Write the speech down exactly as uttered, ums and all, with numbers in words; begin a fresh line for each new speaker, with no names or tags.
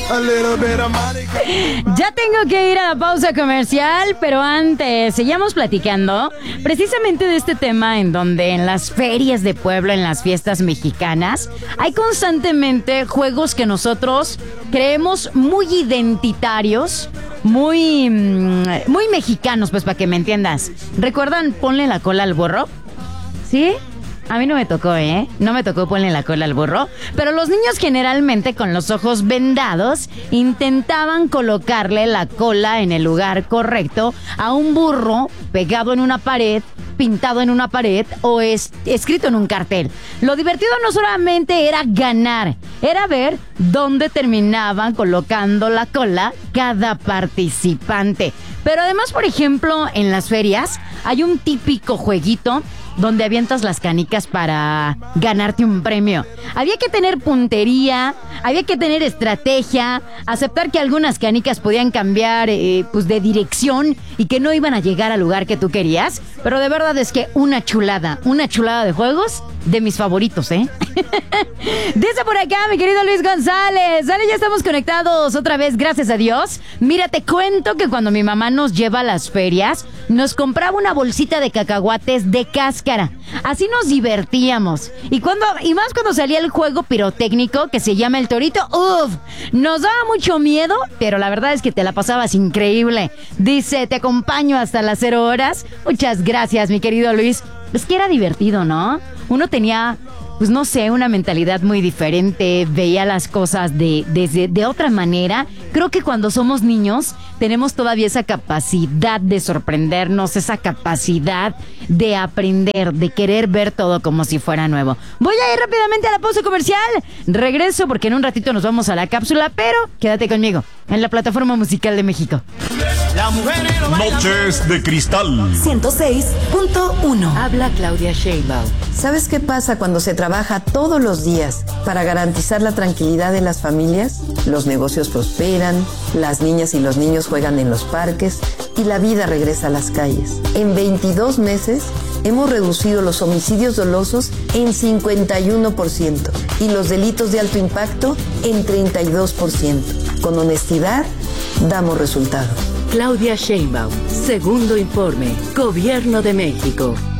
Ya tengo que ir a la pausa comercial, pero antes, seguíamos platicando precisamente de este tema en donde en las ferias de pueblo, en las fiestas mexicanas, hay constantemente juegos que nosotros creemos muy identitarios, muy, muy mexicanos, pues para que me entiendas. ¿Recuerdan Ponle la cola al burro? ¿Sí? A mí no me tocó, ¿eh? No me tocó Ponle la cola al burro. Pero los niños generalmente con los ojos vendados intentaban colocarle la cola en el lugar correcto a un burro pegado en una pared, pintado en una pared o es, escrito en un cartel. Lo divertido no solamente era ganar, era ver dónde terminaban colocando la cola cada participante. Pero además, por ejemplo, en las ferias hay un típico jueguito donde avientas las canicas para ganarte un premio. Había que tener puntería, había que tener estrategia, aceptar que algunas canicas podían cambiar eh, pues de dirección y que no iban a llegar al lugar que tú querías. Pero de verdad es que una chulada, una chulada de juegos de mis favoritos, ¿eh? Dice por acá mi querido Luis González. Dale, ya estamos conectados otra vez, gracias a Dios. Mira, te cuento que cuando mi mamá nos lleva a las ferias, nos compraba una bolsita de cacahuates de cáscara. Así nos divertíamos. Y cuando y más cuando salía el juego pirotécnico que se llama el Torito, uff, nos daba mucho miedo, pero la verdad es que te la pasabas increíble. Dice, te acompaño hasta las cero horas. Muchas gracias, mi querido Luis. Es que era divertido, ¿no? Uno tenía, pues no sé, una mentalidad muy diferente, veía las cosas de, de, de otra manera. Creo que cuando somos niños tenemos todavía esa capacidad de sorprendernos, esa capacidad de aprender, de querer ver todo como si fuera nuevo. Voy a ir rápidamente a la pausa comercial. Regreso porque en un ratito nos vamos a la cápsula, pero quédate conmigo en la plataforma musical de México.
Noches de Cristal
ciento seis punto uno.
Habla Claudia Sheinbaum.
¿Sabes qué pasa cuando se trabaja todos los días para garantizar la tranquilidad de las familias? Los negocios prosperan, las niñas y los niños juegan en los parques y la vida regresa a las calles. En veintidós meses hemos reducido los homicidios dolosos en cincuenta y uno por ciento y los delitos de alto impacto en treinta y dos por ciento. Con honestidad, damos resultados.
Claudia Sheinbaum, segundo informe, Gobierno de México.